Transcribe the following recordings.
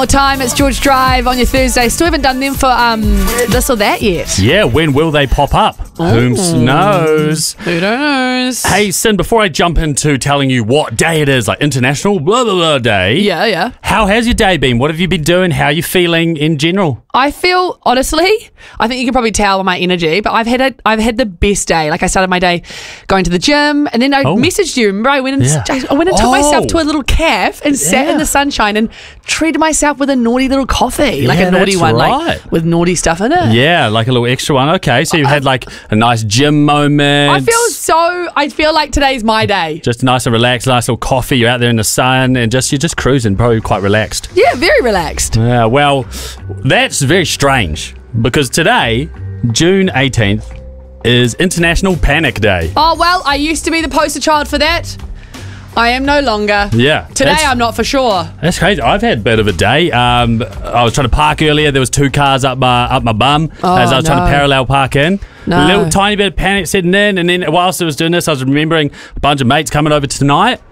Time, it's George Drive on your Thursday. Still haven't done them for this or that yet. Yeah, when will they pop up? Who knows? Who knows? Hey, Sin, before I jump into telling you what day it is, like International blah, blah, blah day. Yeah. How has your day been? What have you been doing? How are you feeling in general? I feel, honestly, I think you can probably tell by my energy, but I've had the best day. Like, I started my day going to the gym, and then I messaged you. Remember, I went and took myself to a little cafe and sat in the sunshine and treated myself with a naughty little coffee, like a naughty one, like with naughty stuff in it. Yeah, like a little extra one. Okay, so you had like a nice gym moment. I feel like today's my day. Just nice and relaxed, nice little coffee. You're out there in the sun, and you're just cruising, probably quite relaxed. Yeah, very relaxed. Yeah, well, that's very strange because today, June 18th, is International Panic Day. Oh, well, I used to be the poster child for that. I am no longer. Yeah. Today I'm not for sure. That's crazy. I've had a bit of a day. I was trying to park earlier. There was 2 cars up my bum as I was trying to parallel park in. A little tiny bit of panic setting in, and then whilst I was doing this, I was remembering a bunch of mates coming over tonight.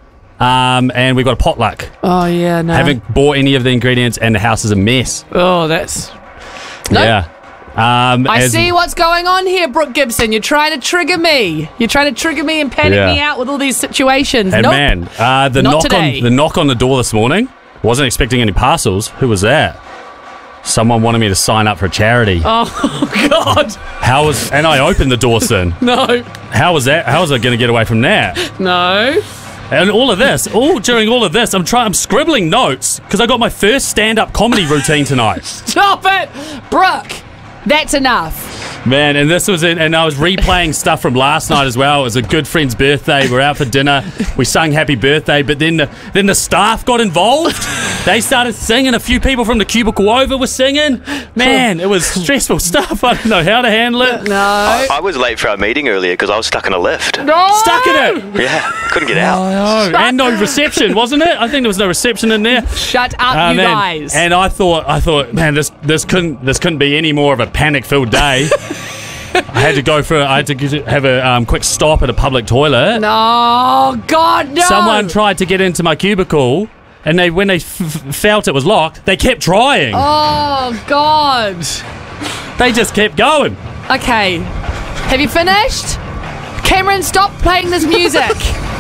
And we've got a potluck. Oh, yeah, no. Haven't bought any of the ingredients, and the house is a mess. Oh, that's... Yeah. I see what's going on here, Brooke Gibson. You're trying to trigger me. You're trying to trigger me and panic me out with all these situations. And man, the knock on the door this morning, wasn't expecting any parcels. Who was that? Someone wanted me to sign up for a charity. Oh, God. And I opened the door, Sin. No. How was that? How was I going to get away from that? No. And during all of this, I'm scribbling notes because I got my first stand-up comedy routine tonight. Stop it, Brooke. That's enough. Man, and this was it, and I was replaying stuff from last night as well. It was a good friend's birthday. We're out for dinner. We sung happy birthday, but then the staff got involved. They started singing. A few people from the cubicle over were singing. Man, it was stressful stuff. I don't know how to handle it. No. I was late for our meeting earlier because I was stuck in a lift. No. Stuck in it? Yeah, couldn't get out. Oh, no. And no reception, wasn't it? I think there was no reception in there. Shut up, you guys. And I thought, man, this couldn't be any more of a panic-filled day. I had to have a quick stop at a public toilet. No, God, no. Someone tried to get into my cubicle, and when they felt it was locked, they kept trying. Oh, God. They just kept going. Okay. Have you finished? Cameron, stop playing this music.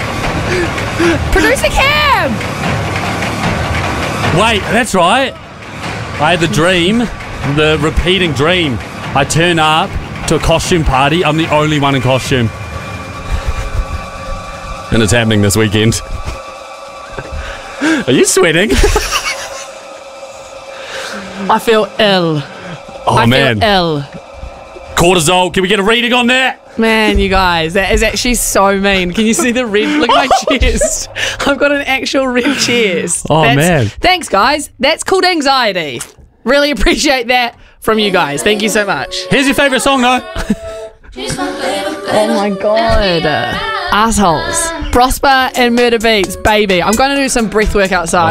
Producer Cam. Wait, that's right. I had the repeating dream. I turn up to a costume party. I'm the only one in costume. And it's happening this weekend. Are you sweating? I feel ill. Oh, man. I feel ill. Cortisol. Can we get a reading on that? Man, you guys, that is actually so mean. Can you see the red? Look at my chest. I've got an actual red chest. Oh, man. Thanks, guys. That's called anxiety. Really appreciate that from you guys. Thank you so much. Here's your favourite song, though. Oh, my God. Assholes. Prosper and Murder Beats, baby. I'm going to do some breath work outside.